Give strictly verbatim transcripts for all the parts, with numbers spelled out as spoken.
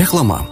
Reklama.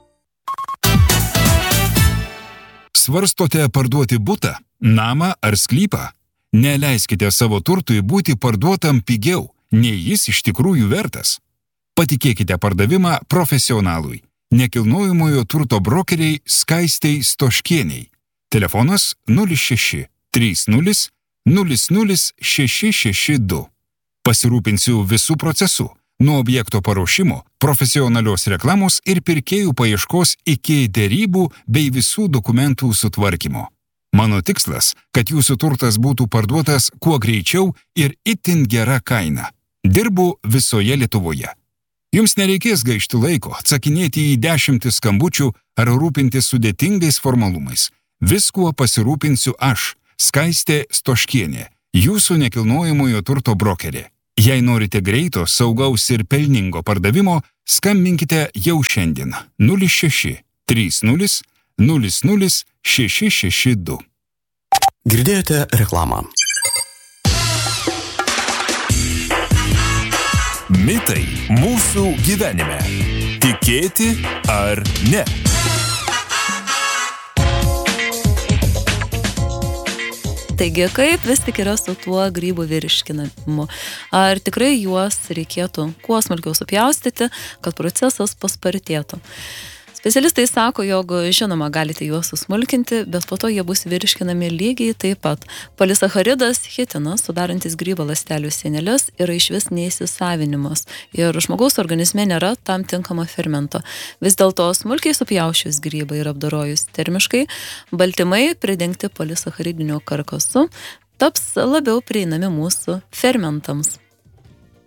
Svarstote parduoti butą, namą ar sklypą? Neleiskite savo turtui būti parduotam pigiau, nei jis iš tikrųjų vertas. Patikėkite pardavimą profesionalui, nekilnojamojo turto brokeriai Skaistei Stoškieniai. Telefonas nulis šeši trys nulis nulis nulis šeši šeši du. Pasirūpinsiu visų procesų, nuo objekto paruošimo, profesionalios reklamos ir pirkėjų paieškos iki derybų bei visų dokumentų sutvarkymo. Mano tikslas, kad jūsų turtas būtų parduotas kuo greičiau ir itin gera kaina. Dirbu visoje Lietuvoje. Jums nereikės gaišti laiko, atsakinėti į dešimtis skambučių ar rūpintis sudėtingais formalumais. Viskuo pasirūpinsiu aš, Skaistė Stoškienė, jūsų nekilnojamojo turto brokerė. Jei norite greito, saugaus ir pelningo pardavimo, skambinkite jau šiandien nulis šeši trys nulis nulis nulis šeši šeši du. Girdėjote reklamą. Mitai mūsų gyvenime. Tikėti ar ne? Taigi, kaip vis tik yra su tuo grybų virškinamu? Ar tikrai juos reikėtų kuo smulkiau supjaustyti, kad procesas paspartėtų? Specialistai sako, jog žinoma galite juos susmulkinti, bet po to jie bus virškinami lygiai taip pat. Polisacharidas chitinas, sudarantis grybo ląstelių sienelės, yra išvis neįsisavinimas ir žmogaus organizme nėra tam tinkamo fermento. Vis dėlto smulkiai supjaušius grybą ir apdorojus termiškai, baltymai pridengti polisacharidinio karkasu taps labiau prieinami mūsų fermentams.